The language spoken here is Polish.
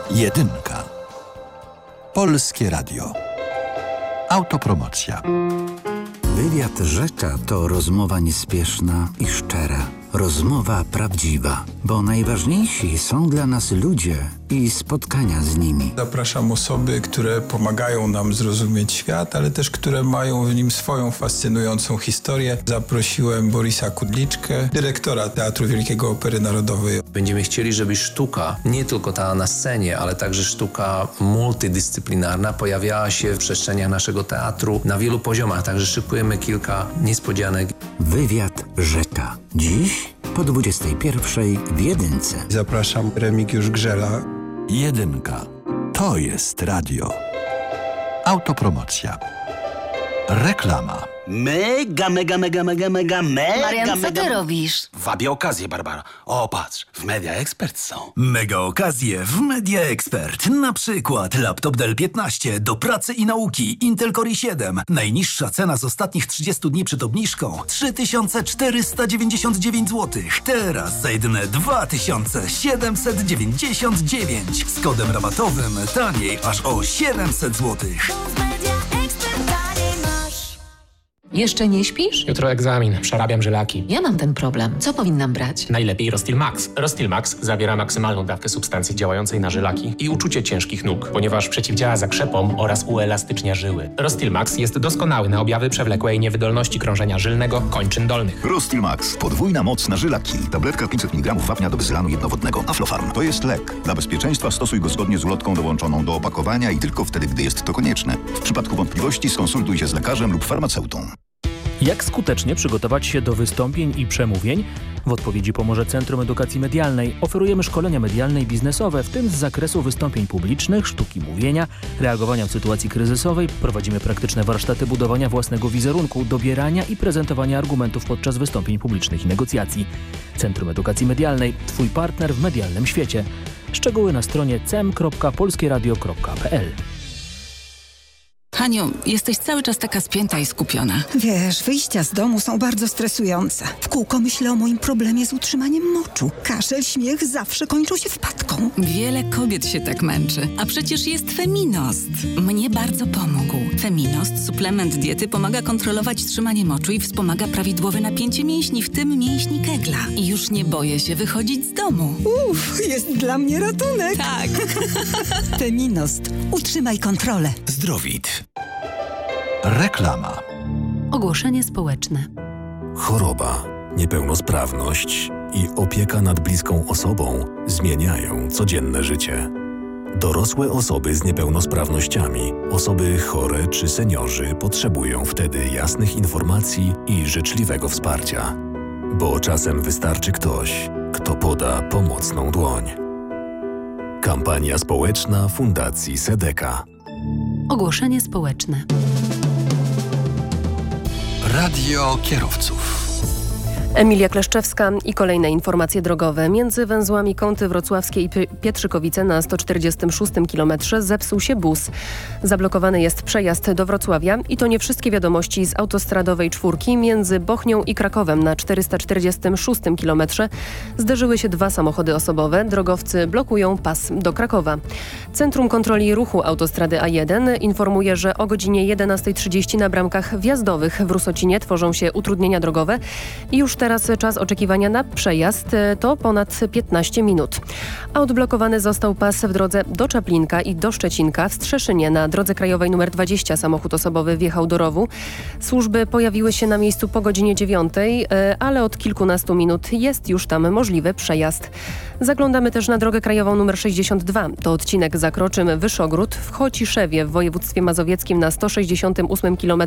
Jedynka. Polskie Radio. Autopromocja. Wywiad Rzeka to rozmowa niespieszna i szczera. Rozmowa prawdziwa, bo najważniejsi są dla nas ludzie i spotkania z nimi. Zapraszam osoby, które pomagają nam zrozumieć świat, ale też które mają w nim swoją fascynującą historię. Zaprosiłem Borisa Kudliczkę, dyrektora Teatru Wielkiego Opery Narodowej. Będziemy chcieli, żeby sztuka, nie tylko ta na scenie, ale także sztuka multidyscyplinarna pojawiała się w przestrzeniach naszego teatru na wielu poziomach, także szykujemy kilka niespodzianek. Wywiad Rzeka. Dziś po 21:00 w Jedynce. Zapraszam Remigiusz Grzela. Jedynka. To jest radio. Autopromocja. Reklama. Mega. Marian, co ty robisz? Wabię okazję, Barbara. O, patrz, w Media Expert są. Mega okazje w Media Expert. Na przykład laptop Dell 15 do pracy i nauki Intel Core i7. Najniższa cena z ostatnich 30 dni przed obniżką 3499 zł. Teraz za jedyne 2799. Z kodem rabatowym taniej aż o 700 zł. Jeszcze nie śpisz? Jutro egzamin, przerabiam żylaki. Ja mam ten problem. Co powinnam brać? Najlepiej Rostil Max. Rostil Max zawiera maksymalną dawkę substancji działającej na żylaki i uczucie ciężkich nóg, ponieważ przeciwdziała zakrzepom oraz uelastycznia żyły. Rostil Max jest doskonały na objawy przewlekłej niewydolności krążenia żylnego kończyn dolnych. Rostil Max. Podwójna moc na żylaki. Tabletka 500 mg wapnia do bezylanu jednowodnego. Aflofarm. To jest lek. Dla bezpieczeństwa stosuj go zgodnie z ulotką dołączoną do opakowania i tylko wtedy, gdy jest to konieczne. W przypadku wątpliwości skonsultuj się z lekarzem lub farmaceutą. Jak skutecznie przygotować się do wystąpień i przemówień? W odpowiedzi pomoże Centrum Edukacji Medialnej. Oferujemy szkolenia medialne i biznesowe, w tym z zakresu wystąpień publicznych, sztuki mówienia, reagowania w sytuacji kryzysowej. Prowadzimy praktyczne warsztaty budowania własnego wizerunku, dobierania i prezentowania argumentów podczas wystąpień publicznych i negocjacji. Centrum Edukacji Medialnej. Twój partner w medialnym świecie. Szczegóły na stronie cem.polskieradio.pl. Haniu, jesteś cały czas taka spięta i skupiona. Wiesz, wyjścia z domu są bardzo stresujące. W kółko myślę o moim problemie z utrzymaniem moczu. Kaszel, śmiech zawsze kończą się wpadką. Wiele kobiet się tak męczy. A przecież jest Feminost. Mnie bardzo pomógł. Feminost, suplement diety, pomaga kontrolować trzymanie moczu i wspomaga prawidłowe napięcie mięśni, w tym mięśni Kegla. I już nie boję się wychodzić z domu. Jest dla mnie ratunek. Tak. Feminost. Utrzymaj kontrolę. Zdrowit. Reklama. Ogłoszenie społeczne. Choroba, niepełnosprawność i opieka nad bliską osobą zmieniają codzienne życie. Dorosłe osoby z niepełnosprawnościami, osoby chore czy seniorzy potrzebują wtedy jasnych informacji i życzliwego wsparcia. Bo czasem wystarczy ktoś, kto poda pomocną dłoń. Kampania społeczna Fundacji Sedeka. Ogłoszenie społeczne. Radio kierowców. Emilia Kleszczewska i kolejne informacje drogowe. Między węzłami Kąty Wrocławskie i Pietrzykowice na 146 km zepsuł się bus. Zablokowany jest przejazd do Wrocławia i to nie wszystkie wiadomości z autostradowej 4. Między Bochnią i Krakowem na 446 km zderzyły się 2 samochody osobowe. Drogowcy blokują pas do Krakowa. Centrum Kontroli Ruchu Autostrady A1 informuje, że o godzinie 11:30 na bramkach wjazdowych w Rusocinie tworzą się utrudnienia drogowe i już teraz czas oczekiwania na przejazd to ponad 15 minut. A odblokowany został pas w drodze do Czaplinka i do Szczecinka. W Strzeszynie na drodze krajowej nr 20 samochód osobowy wjechał do rowu. Służby pojawiły się na miejscu po godzinie 9, ale od kilkunastu minut jest już tam możliwy przejazd. Zaglądamy też na drogę krajową nr 62. To odcinek Zakroczym-Wyszogród w Chociszewie w województwie mazowieckim na 168 km